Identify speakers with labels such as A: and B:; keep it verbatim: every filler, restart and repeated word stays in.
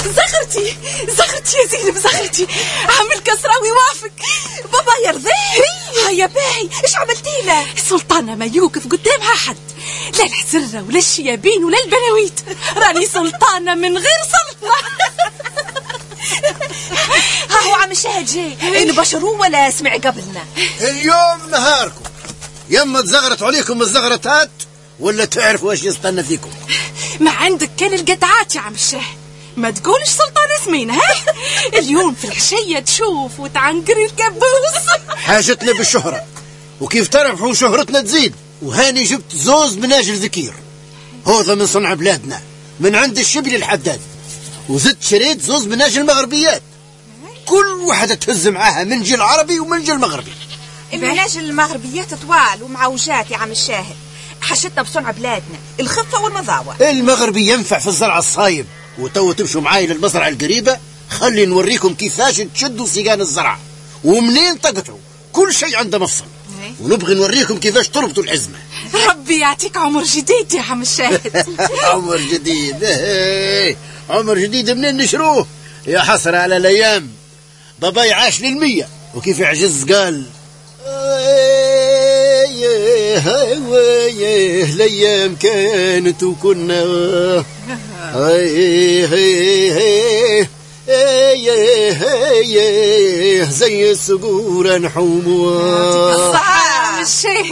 A: زغرتي زغرتي يا زينب زغرتي، عامل كسراوي وافق بابا يرضيه. يا باهي ايش عملتي له؟ السلطانة ما يوقف قدامها حد، لا الحزرة ولا الشيابين ولا البناويت، راني سلطانة من غير سلطة. ها هو عم الشاهد جاي، إنه بشروا ولا سمع قبلنا.
B: اليوم نهاركم، يما تزغرت عليكم الزغرتات ولا تعرفوا ايش يستنى فيكم؟
A: ما عندك كل القطعات يا عم الشاهد، ما تقولش سلطانة سمينة. ها اليوم في العشية تشوف وتعنقري الكبوس.
B: حاجتنا بالشهرة، وكيف تربحوا شهرتنا تزيد. وهاني جبت زوز مناجل ذكير، هذا من صنع بلادنا من عند الشبل الحداد، وزدت شريت زوز مناجل مغربيات، كل واحدة تهز معاها منجل عربي ومنجل مغربي.
C: المناجل المغربيات طوال ومعوجات يا عم الشاهد، حشتنا بصنع بلادنا الخفة والمضاوة.
B: المغربي ينفع في الزرع الصايب، وتو تمشوا معاي للمزرعة القريبة خلي نوريكم كيفاش تشدوا سيقان الزرع ومنين تقطعوا، كل شيء عنده مفصل، ونبغي نوريكم كيفاش تربطوا الحزمة.
A: ربي يعطيك عمر جديد يا عم الشاهد.
B: عمر جديد؟ عمر جديد منين نشروه؟ يا حسرة على الأيام، باباي عاش للمية وكيف عجز قال الأيام كانت وكنا زي الصقور نحوم.
A: الصحة الشاهد